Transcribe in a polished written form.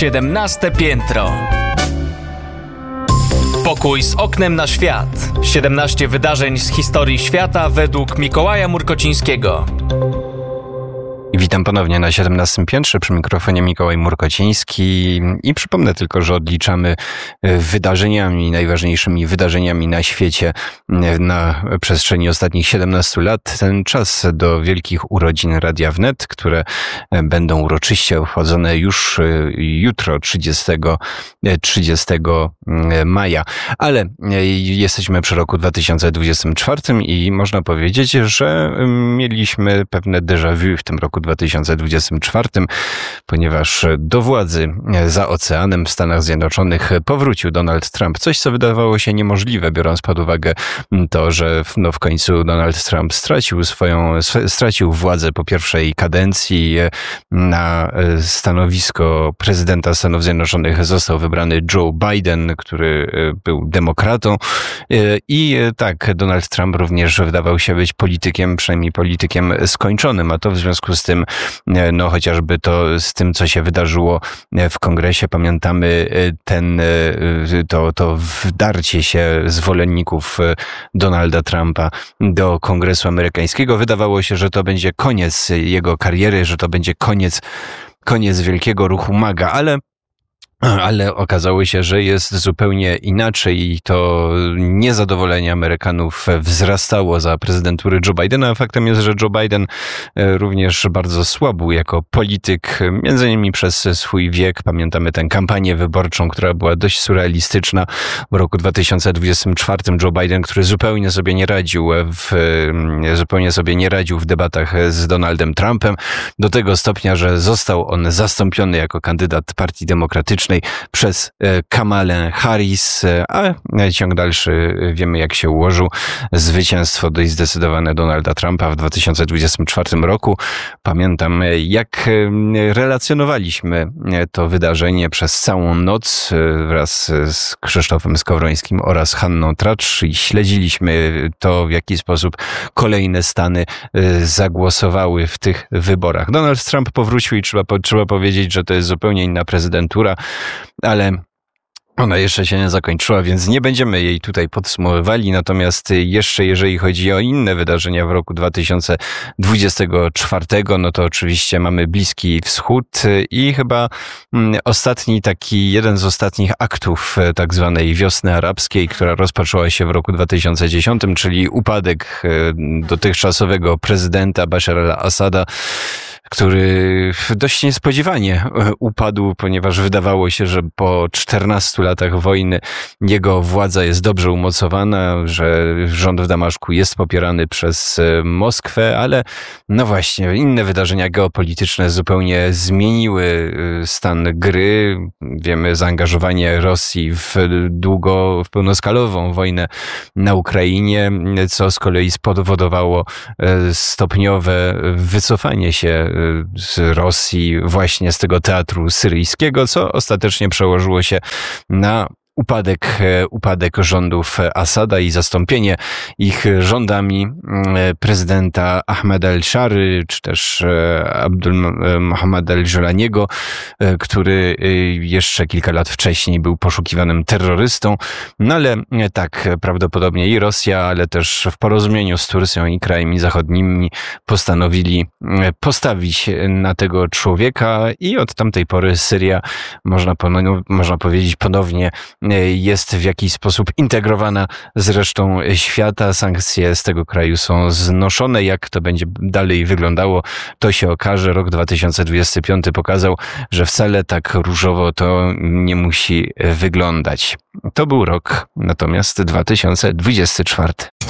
17 piętro. Pokój z oknem na świat. 17 wydarzeń z historii świata według Mikołaja Murkocińskiego. Witam ponownie na 17 piętrze, przy mikrofonie Mikołaj Murkociński i przypomnę tylko, że odliczamy najważniejszymi wydarzeniami na świecie na przestrzeni ostatnich 17 lat. Ten czas do wielkich urodzin Radia Wnet, które będą uroczyście obchodzone już jutro, 30 maja. Ale jesteśmy przy roku 2024 i można powiedzieć, że mieliśmy pewne déjà vu w tym roku 2024, ponieważ do władzy za oceanem w Stanach Zjednoczonych powrócił Donald Trump. Coś, co wydawało się niemożliwe, biorąc pod uwagę to, że w końcu Donald Trump stracił władzę po pierwszej kadencji. Na stanowisko prezydenta Stanów Zjednoczonych został wybrany Joe Biden, który był demokratą. I tak, Donald Trump również wydawał się być politykiem, przynajmniej politykiem skończonym, a to w związku z tym, chociażby to z tym, co się wydarzyło w Kongresie, pamiętamy to wdarcie się zwolenników Donalda Trumpa do Kongresu amerykańskiego. Wydawało się, że to będzie koniec jego kariery, że to będzie koniec wielkiego ruchu MAGA, ale okazało się, że jest zupełnie inaczej i to niezadowolenie Amerykanów wzrastało za prezydentury Joe Bidena. Faktem jest, że Joe Biden również bardzo słabł jako polityk, między innymi przez swój wiek. Pamiętamy tę kampanię wyborczą, która była dość surrealistyczna w roku 2024. Joe Biden, który zupełnie sobie nie radził w debatach z Donaldem Trumpem, do tego stopnia, że został on zastąpiony jako kandydat Partii Demokratycznej przez Kamalę Harris, a ciąg dalszy wiemy, jak się ułożył. Zwycięstwo dość zdecydowane Donalda Trumpa w 2024 roku. Pamiętam, jak relacjonowaliśmy to wydarzenie przez całą noc wraz z Krzysztofem Skowrońskim oraz Hanną Tracz i śledziliśmy to, w jaki sposób kolejne stany zagłosowały w tych wyborach. Donald Trump powrócił i trzeba powiedzieć, że to jest zupełnie inna prezydentura, ale ona jeszcze się nie zakończyła, więc nie będziemy jej tutaj podsumowywali. Natomiast jeszcze jeżeli chodzi o inne wydarzenia w roku 2024, no to oczywiście mamy Bliski Wschód i chyba jeden z ostatnich aktów tak zwanej wiosny arabskiej, która rozpoczęła się w roku 2010, czyli upadek dotychczasowego prezydenta Bashara al-Assada, który dość niespodziewanie upadł, ponieważ wydawało się, że po 14 latach wojny jego władza jest dobrze umocowana, że rząd w Damaszku jest popierany przez Moskwę, ale no właśnie, inne wydarzenia geopolityczne zupełnie zmieniły stan gry. Wiemy, zaangażowanie Rosji w pełnoskalową wojnę na Ukrainie, co z kolei spowodowało stopniowe wycofanie się z Rosji właśnie z tego teatru syryjskiego, co ostatecznie przełożyło się na upadek rządów Asada i zastąpienie ich rządami prezydenta Ahmeda el-Shary, czy też Abdul Mohamed el-Julaniego, który jeszcze kilka lat wcześniej był poszukiwanym terrorystą. No ale tak, prawdopodobnie i Rosja, ale też w porozumieniu z Turcją i krajami zachodnimi postanowili postawić na tego człowieka i od tamtej pory Syria, można powiedzieć, ponownie jest w jakiś sposób integrowana z resztą świata. Sankcje z tego kraju są znoszone. Jak to będzie dalej wyglądało, to się okaże. Rok 2025 pokazał, że wcale tak różowo to nie musi wyglądać. To był rok natomiast 2024.